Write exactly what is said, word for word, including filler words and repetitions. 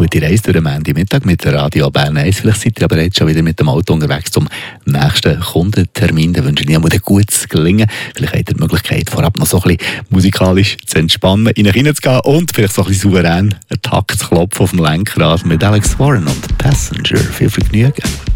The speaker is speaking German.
gute Reise durch den Montagmittag mit der Radio Bern eins. Vielleicht seid ihr aber jetzt schon wieder mit dem Auto unterwegs zum nächsten Kundentermin. Da wünsche ich Ihnen ein gutes Gelingen. Vielleicht habt ihr die Möglichkeit, vorab noch so ein bisschen musikalisch zu entspannen, in euch reinzugehen und vielleicht so ein bisschen souverän einen Takt zu klopfen auf dem Lenkrad mit Alex Warren und Passenger. Viel Vergnügen.